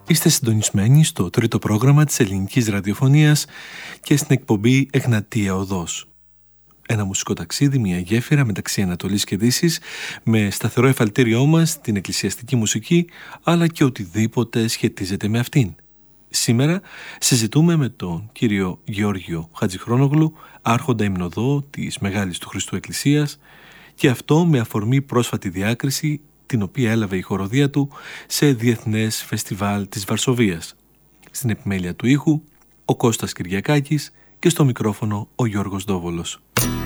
Είστε συντονισμένοι στο τρίτο πρόγραμμα της ελληνικής ραδιοφωνίας και στην εκπομπή Εγνατία Οδός. Ένα μουσικό ταξίδι, μια γέφυρα μεταξύ Ανατολής και Δύσης, με σταθερό εφαλτήριό μας την εκκλησιαστική μουσική, αλλά και οτιδήποτε σχετίζεται με αυτήν. Σήμερα συζητούμε με τον κύριο Γεώργιο Χατζηχρόνογλου, άρχοντα υμνοδό της Μεγάλης του Χριστού Εκκλησίας, και αυτό με αφορμή πρόσφατη διάκριση την οποία έλαβε η χοροδία του σε Διεθνές Φεστιβάλ της Βαρσοβίας. Στην επιμέλεια του ήχου, ο Κώστας Κυριακάκης, και στο μικρόφωνο ο Γιώργος Δόβολος.